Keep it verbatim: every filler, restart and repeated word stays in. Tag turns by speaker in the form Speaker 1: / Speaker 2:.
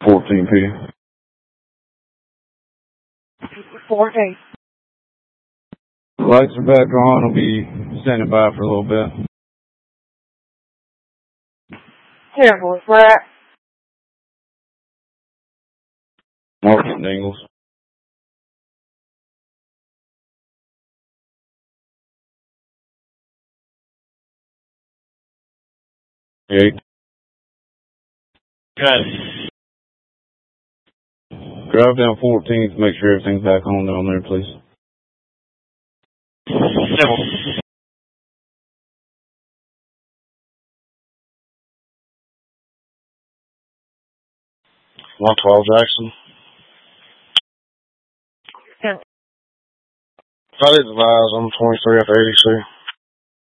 Speaker 1: fourteen P.
Speaker 2: fourteen.
Speaker 1: Lights are back on. I'll be standing by for a little bit.
Speaker 2: Here, boys, where at?
Speaker 1: Market Dingles. Eight.
Speaker 3: Good.
Speaker 1: Drive down fourteenth, make sure everything's back on down there, please.
Speaker 3: Civil. one twelve Jackson.
Speaker 2: Ten.
Speaker 3: I did advise on twenty-three after eighty-two.